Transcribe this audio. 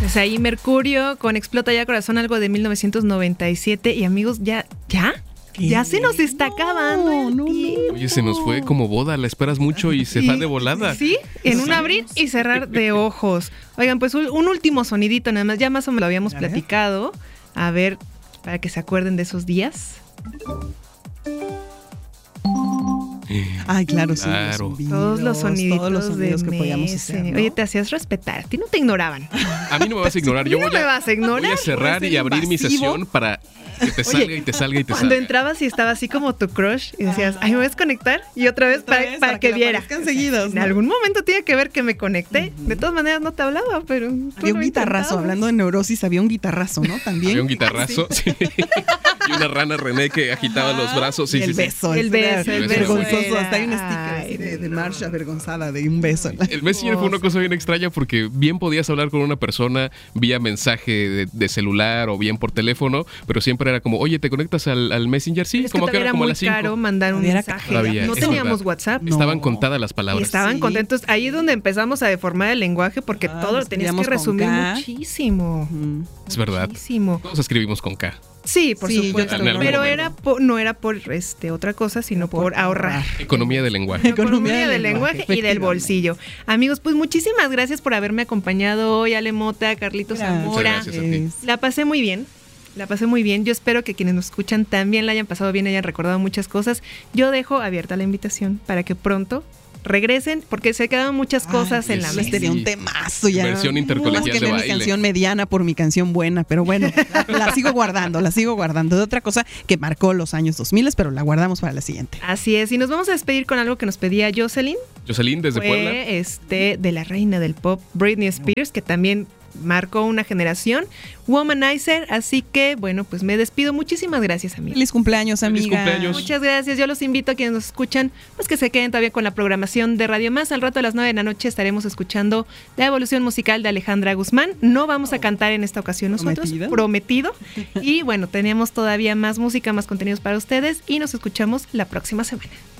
Pues ahí Mercurio con Explota ya Corazón, algo de 1997. Y amigos, ¿ya? Ya se nos está acabando el tiempo. Oye, se nos fue como boda, la esperas mucho y se va de volada. Sí, en un abrir y cerrar de ojos. Oigan, pues un último sonidito nada más, ya más o menos lo habíamos platicado. A ver, para que se acuerden de esos días. Ay, claro, sí. Claro. Todos los soniditos, todos los sonidos que podíamos hacer, ¿no? Oye, te hacías respetar, a ti no te ignoraban. A mí no me vas a ignorar, yo no me vas a ignorar. voy a cerrar y abrir mi sesión para que te salga y te salga y te Cuando salga. entrabas y estaba así como tu crush y decías, ay, ¿me vas a conectar? Y otra vez para que viera. Seguidos, En ¿no? algún momento tiene que ver que me conecté. De todas maneras no te hablaba, pero tú Había lo un guitarrazo, intentabas. hablando de neurosis, había un guitarrazo, ¿no? También. Había un guitarrazo, sí. Y una rana René que agitaba los brazos. Sí, y el sí, sí. beso. El beso, el beso. Vergonzoso. Era. Hasta hay un sticker así de Marsha avergonzada de un beso. El Messenger fue una cosa bien extraña porque bien podías hablar con una persona vía mensaje de celular o bien por teléfono, pero siempre era como, oye, ¿te conectas al Messenger? Sí, Es que como que todavía era era como a muy las 5. caro mandar un Todavía era mensaje. Todavía, No es teníamos verdad. WhatsApp. No. Estaban contadas las Y palabras. estaban Sí. contentos. Ahí es donde empezamos a deformar el lenguaje porque todo lo tenías que escribíamos con resumir K. muchísimo. Es verdad. Muchísimo. Todos escribimos con K. Sí, por Sí, yo supuesto. también. Pero En algún era no era por otra cosa, sino por ahorrar. Economía del lenguaje. Economía del lenguaje y del efectivamente. bolsillo. Amigos, pues muchísimas gracias por haberme acompañado hoy, Ale Mota, Carlitos Zamora. Muchas gracias a ti. La pasé muy bien. La pasé muy bien. Yo espero que quienes nos escuchan también la hayan pasado bien, hayan recordado muchas cosas. Yo dejo abierta la invitación para que pronto regresen, porque se quedan muchas cosas en la sí. mesa. Sería un temazo ya. Versión intercolegial Más que de mi baile. canción mediana por mi canción buena, pero bueno, la sigo guardando. De otra cosa que marcó los años 2000, pero la guardamos para la siguiente. Así es, y nos vamos a despedir con algo que nos pedía Jocelyn. Jocelyn desde Puebla. De la reina del pop, Britney Spears, que también marcó una generación, Womanizer. Así que, bueno, pues me despido. Muchísimas gracias, amigos. Feliz cumpleaños, amiga. Feliz cumpleaños. Muchas gracias. Yo los invito a quienes nos escuchan, pues que se queden todavía con la programación de Radio Más. Al rato a las 9 de la noche estaremos escuchando la evolución musical de Alejandra Guzmán. No vamos a cantar en esta ocasión nosotros, prometido. Y bueno, tenemos todavía más música, más contenidos para ustedes y nos escuchamos la próxima semana.